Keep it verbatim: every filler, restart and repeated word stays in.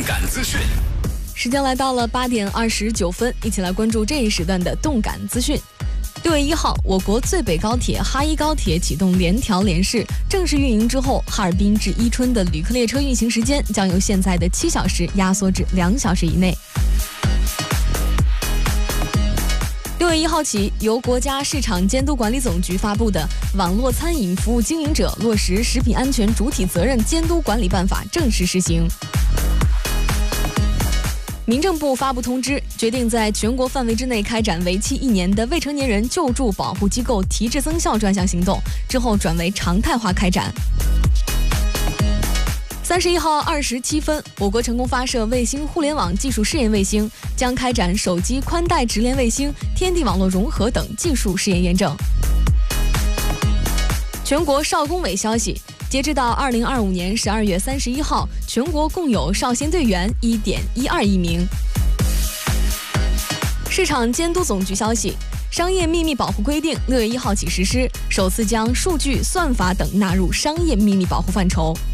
感资讯。 时间来到了八点二十九分，一起来关注这一时段的动感资讯。六月一号，我国最北高铁哈一高铁启动联调联试，正式运营之后，哈尔滨至伊春的旅客列车运行时间将由现在的七小时压缩至两小时以内。六月一号起，由国家市场监督管理总局发布的《网络餐饮服务经营者落实食品安全主体责任监督管理办法》正式施行。民政部发布通知，决定在全国范围之内开展为期一年的未成年人救助保护机构提质增效专项行动，之后转为常态化开展。三十一号二十七分，我国成功发射卫星互联网技术试验卫星，将开展手机宽带直连卫星、天地网络融合等技术试验验证。全国少工委消息，截至到二零二五年十二月三十一号，全国共有少先队员一点一二亿名。市场监督总局消息，商业秘密保护规定六月一号起实施，首次将数据、算法等纳入商业秘密保护范畴。